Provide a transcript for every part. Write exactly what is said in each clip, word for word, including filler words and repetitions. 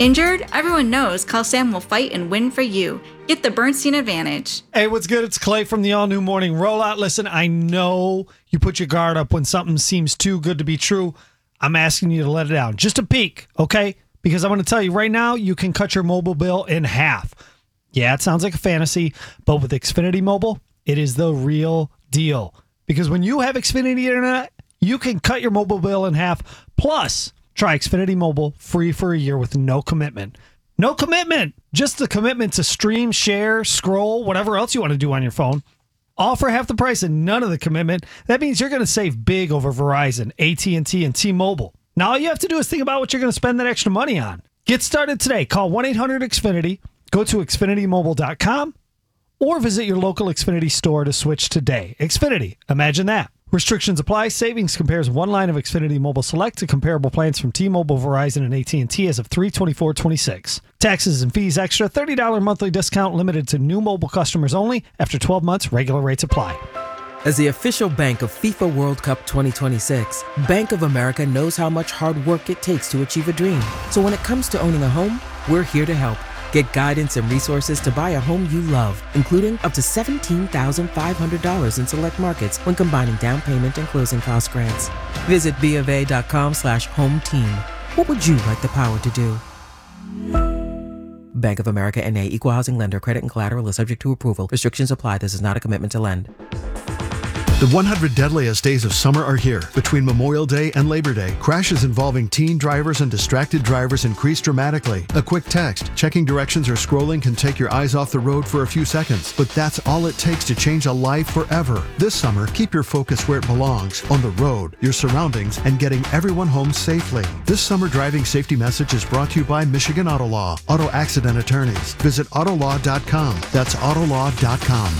Injured? Everyone knows CallSam will fight and win for you. Get the Bernstein Advantage. Hey, what's good? It's Clay from the all-new Morning Rollout. Listen, I know you put your guard up when something seems too good to be true. I'm asking you to let it down. Just a peek, okay? Because I'm going to tell you right now, you can cut your mobile bill in half. Yeah, it sounds like a fantasy, but with Xfinity Mobile, it is the real deal. Because when you have Xfinity Internet, you can cut your mobile bill in half. Plus, try Xfinity Mobile free for a year with no commitment. No commitment! Just the commitment to stream, share, scroll, whatever else you want to do on your phone. All for half the price and none of the commitment. That means you're going to save big over Verizon, A T and T, and T-Mobile. Now all you have to do is think about what you're going to spend that extra money on. Get started today. Call one eight hundred X Finity, go to Xfinity Mobile dot com, or visit your local Xfinity store to switch today. Xfinity, imagine that. Restrictions apply. Savings compares one line of Xfinity Mobile Select to comparable plans from T-Mobile, Verizon, and A T and T as of three twenty-four twenty-six. Taxes and fees extra. thirty dollars monthly discount limited to new mobile customers only. After twelve months, regular rates apply. As the official bank of FIFA World Cup twenty twenty-six, Bank of America knows how much hard work it takes to achieve a dream. So when it comes to owning a home, we're here to help. Get guidance and resources to buy a home you love, including up to seventeen thousand five hundred dollars in select markets when combining down payment and closing cost grants. Visit bofa.com slash home team. What would you like the power to do? Bank of America N A, Equal Housing Lender. Credit and collateral is subject to approval. Restrictions apply. This is not a commitment to lend. The one hundred deadliest days of summer are here. Between Memorial Day and Labor Day, crashes involving teen drivers and distracted drivers increase dramatically. A quick text, checking directions, or scrolling can take your eyes off the road for a few seconds, but that's all it takes to change a life forever. This summer, keep your focus where it belongs, on the road, your surroundings, and getting everyone home safely. This summer driving safety message is brought to you by Michigan Auto Law, auto accident attorneys. Visit auto law dot com. That's auto law dot com.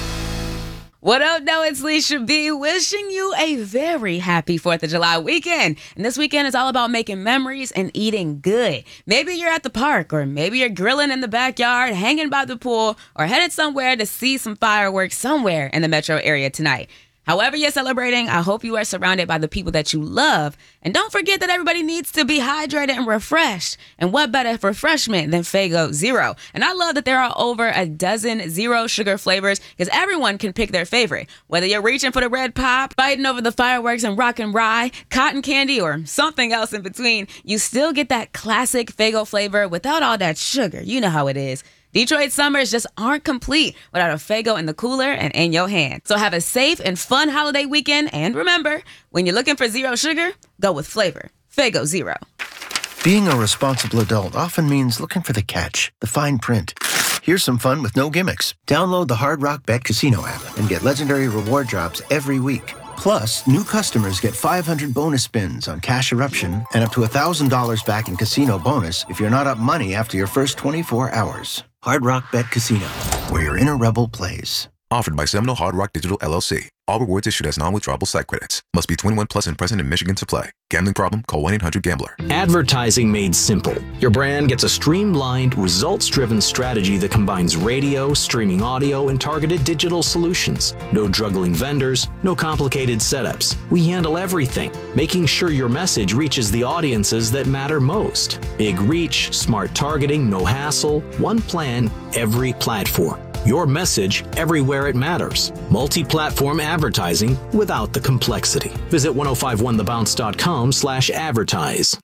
What up, though? It's Leisha B, wishing you a very happy fourth of July weekend. And this weekend is all about making memories and eating good. Maybe you're at the park, or maybe you're grilling in the backyard, hanging by the pool, or headed somewhere to see some fireworks somewhere in the metro area tonight. However you're celebrating, I hope you are surrounded by the people that you love. And don't forget that everybody needs to be hydrated and refreshed. And what better refreshment than Faygo Zero? And I love that there are over a dozen zero sugar flavors because everyone can pick their favorite. Whether you're reaching for the red pop, fighting over the fireworks and rockin' rye, cotton candy, or something else in between, you still get that classic Faygo flavor without all that sugar. You know how it is. Detroit summers just aren't complete without a Faygo in the cooler and in your hand. So have a safe and fun holiday weekend. And remember, when you're looking for zero sugar, go with flavor. Faygo Zero. Being a responsible adult often means looking for the catch, the fine print. Here's some fun with no gimmicks. Download the Hard Rock Bet Casino app and get legendary reward drops every week. Plus, new customers get five hundred bonus spins on Cash Eruption and up to one thousand dollars back in casino bonus if you're not up money after your first twenty-four hours. Hard Rock Bet Casino, where your inner rebel plays. Offered by Seminole Hard Rock Digital L L C. All rewards issued as non-withdrawable site credits. Must be twenty-one plus and present in Michigan to play. Gambling problem? Call one eight hundred gambler. Advertising made simple. Your brand gets a streamlined, results-driven strategy that combines radio, streaming audio, and targeted digital solutions. No juggling vendors, no complicated setups. We handle everything, making sure your message reaches the audiences that matter most. Big reach, smart targeting, no hassle, one plan, every platform. Your message everywhere it matters. Multi-platform advertising without the complexity. Visit ten fifty-one the bounce dot com slash advertise.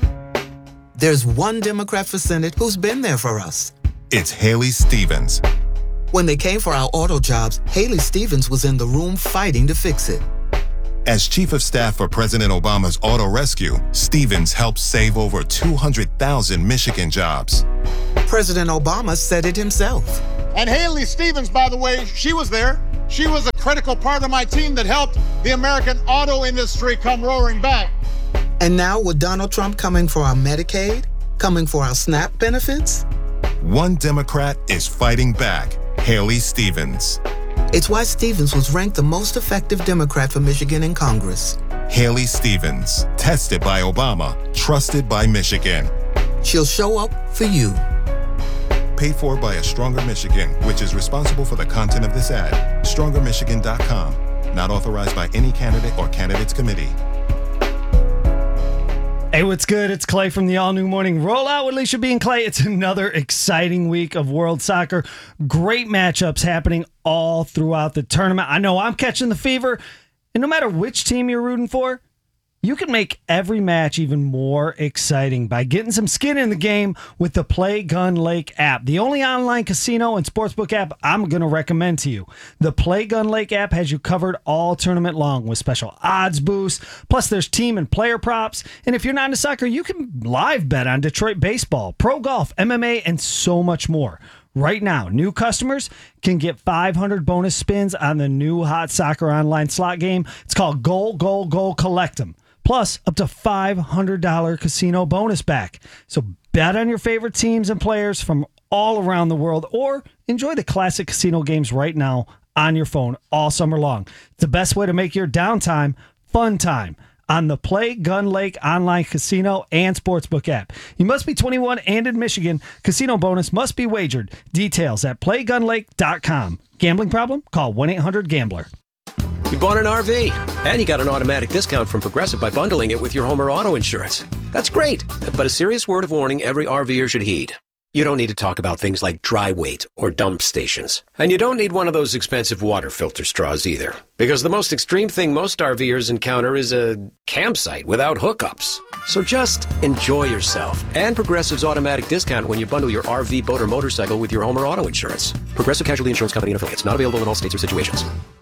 There's one Democrat for Senate who's been there for us. It's Haley Stevens. When they came for our auto jobs, Haley Stevens was in the room fighting to fix it. As Chief of Staff for President Obama's Auto Rescue, Stevens helped save over two hundred thousand Michigan jobs. President Obama said it himself. And Haley Stevens, by the way, she was there. She was a critical part of my team that helped the American auto industry come roaring back. And now with Donald Trump coming for our Medicaid, coming for our SNAP benefits? One Democrat is fighting back, Haley Stevens. It's why Stevens was ranked the most effective Democrat for Michigan in Congress. Haley Stevens, tested by Obama, trusted by Michigan. She'll show up for you. Paid for by A Stronger Michigan, which is responsible for the content of this ad. stronger michigan dot com. Not authorized by any candidate or candidates committee. Hey, what's good? It's Clay from the all-new Morning Rollout with Alicia B and Clay. It's another exciting week of World Soccer. Great matchups happening all throughout the tournament. I know I'm catching the fever, and no matter which team you're rooting for, you can make every match even more exciting by getting some skin in the game with the Play Gun Lake app, the only online casino and sportsbook app I'm going to recommend to you. The Play Gun Lake app has you covered all tournament long with special odds boosts. Plus, there's team and player props. And if you're not into soccer, you can live bet on Detroit baseball, pro golf, M M A, and so much more. Right now, new customers can get five hundred bonus spins on the new hot soccer online slot game. It's called Goal, Goal, Goal, Collect 'em. Plus, up to five hundred dollars casino bonus back. So bet on your favorite teams and players from all around the world, or enjoy the classic casino games right now on your phone all summer long. It's the best way to make your downtime fun time on the Play Gun Lake online casino and sportsbook app. You must be twenty-one and in Michigan. Casino bonus must be wagered. Details at play gun lake dot com. Gambling problem? Call one eight hundred gambler. You bought an R V, and you got an automatic discount from Progressive by bundling it with your home or auto insurance. That's great, but a serious word of warning every RVer should heed. You don't need to talk about things like dry weight or dump stations. And you don't need one of those expensive water filter straws either, because the most extreme thing most RVers encounter is a campsite without hookups. So just enjoy yourself and Progressive's automatic discount when you bundle your R V, boat, or motorcycle with your home or auto insurance. Progressive Casualty Insurance Company and affiliates. Not available in all states or situations.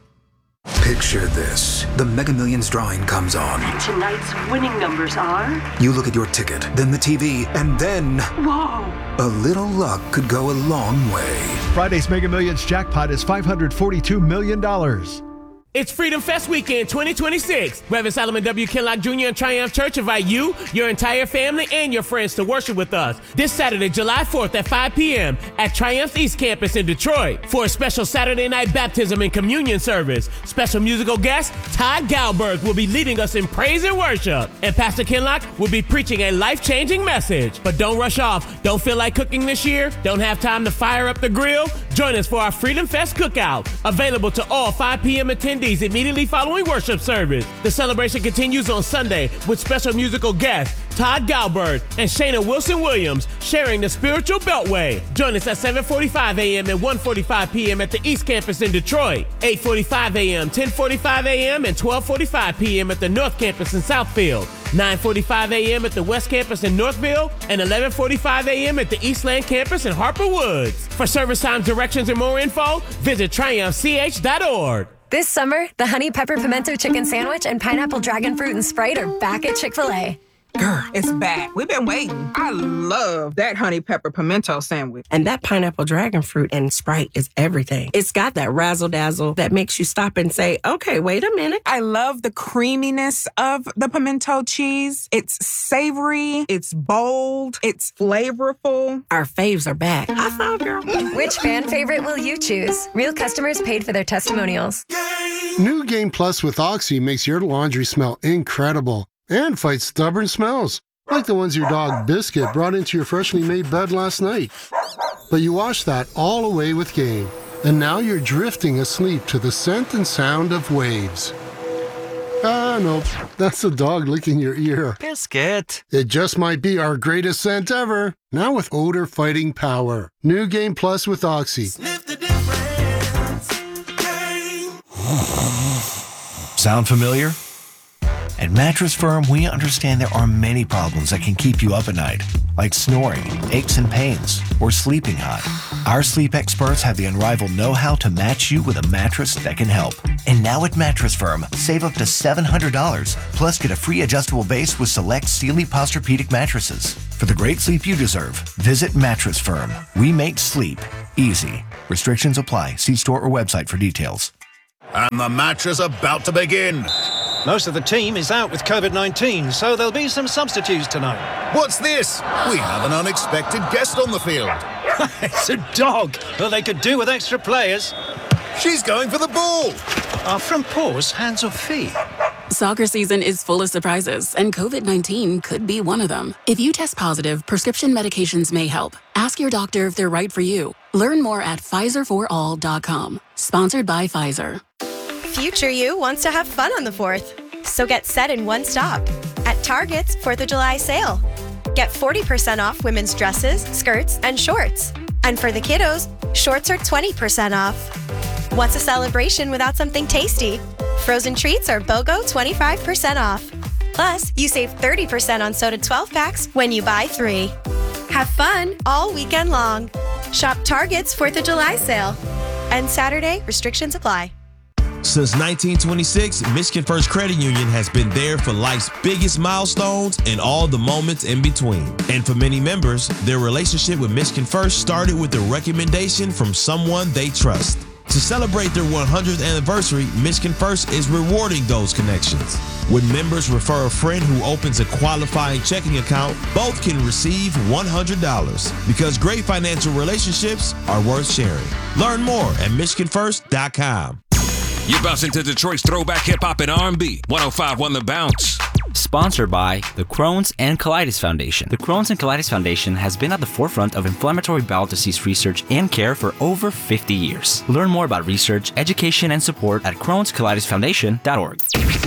Picture this. The Mega Millions drawing comes on. Tonight's winning numbers are... You look at your ticket, then the T V, and then... Whoa! A little luck could go a long way. Friday's Mega Millions jackpot is five hundred forty-two million dollars. It's Freedom Fest Weekend twenty twenty-six. Reverend Solomon W. Kinlock Junior and Triumph Church invite you, your entire family, and your friends to worship with us this Saturday, July fourth at five p.m. at Triumph East Campus in Detroit for a special Saturday night baptism and communion service. Special musical guest, Todd Galberg, will be leading us in praise and worship. And Pastor Kinlock will be preaching a life-changing message. But don't rush off. Don't feel like cooking this year? Don't have time to fire up the grill? Join us for our Freedom Fest Cookout, available to all five p.m. attendees immediately following worship service. The celebration continues on Sunday with special musical guests Todd Galberg and Shayna Wilson-Williams sharing the spiritual beltway. Join us at seven forty-five a.m. and one forty-five p.m. at the East Campus in Detroit, eight forty-five a.m., ten forty-five a.m., and twelve forty-five p.m. at the North Campus in Southfield, nine forty-five a.m. at the West Campus in Northville, and eleven forty-five a.m. at the Eastland Campus in Harper Woods. For service time directions and more info, visit triumph c h dot org. This summer, the Honey Pepper Pimento Chicken Sandwich and Pineapple Dragon Fruit and Sprite are back at Chick-fil-A. Girl, it's back. We've been waiting. I love that honey pepper pimento sandwich. And that pineapple dragon fruit and Sprite is everything. It's got that razzle dazzle that makes you stop and say, okay, wait a minute. I love the creaminess of the pimento cheese. It's savory, it's bold, it's flavorful. Our faves are back. I found girl. Which fan favorite will you choose? Real customers paid for their testimonials. New Game Plus with Oxy makes your laundry smell incredible and fights stubborn smells, like the ones your dog Biscuit brought into your freshly made bed last night. But you washed that all away with Game, and now you're drifting asleep to the scent and sound of waves. Ah, no, that's the dog licking your ear. Biscuit. It just might be our greatest scent ever, now with odor-fighting power. New Game Plus with Oxy. Sniff the difference. Game. Sound familiar? At Mattress Firm, we understand there are many problems that can keep you up at night, like snoring, aches and pains, or sleeping hot. Our sleep experts have the unrivaled know-how to match you with a mattress that can help. And now at Mattress Firm, save up to seven hundred dollars, plus get a free adjustable base with select Sealy Posturepedic mattresses. For the great sleep you deserve, visit Mattress Firm. We make sleep easy. Restrictions apply. See store or website for details. And the match is about to begin. Most of the team is out with covid nineteen, so there'll be some substitutes tonight. What's this? We have an unexpected guest on the field. It's a dog. Well, they could do with extra players. She's going for the ball. Are front paws hands or feet? Soccer season is full of surprises, and covid nineteen could be one of them. If you test positive, prescription medications may help. Ask your doctor if they're right for you. Learn more at Pfizer for all dot com. Sponsored by Pfizer. Future you wants to have fun on the fourth, so get set in one stop. At Target's fourth of July sale. Get forty percent off women's dresses, skirts, and shorts. And for the kiddos, shorts are twenty percent off. What's a celebration without something tasty? Frozen treats are BOGO twenty-five percent off. Plus, you save thirty percent on soda twelve packs when you buy three. Have fun all weekend long. Shop Target's fourth of July sale. And Saturday, restrictions apply. Since nineteen twenty-six, Michigan First Credit Union has been there for life's biggest milestones and all the moments in between. And for many members, their relationship with Michigan First started with a recommendation from someone they trust. To celebrate their one hundredth anniversary, Michigan First is rewarding those connections. When members refer a friend who opens a qualifying checking account, both can receive one hundred dollars because great financial relationships are worth sharing. Learn more at Michigan First dot com. You're bouncing to Detroit's throwback hip-hop and R and B. one oh five point one The Bounce. Sponsored by the Crohn's and Colitis Foundation. The Crohn's and Colitis Foundation has been at the forefront of inflammatory bowel disease research and care for over fifty years. Learn more about research, education, and support at crohns colitis foundation dot org.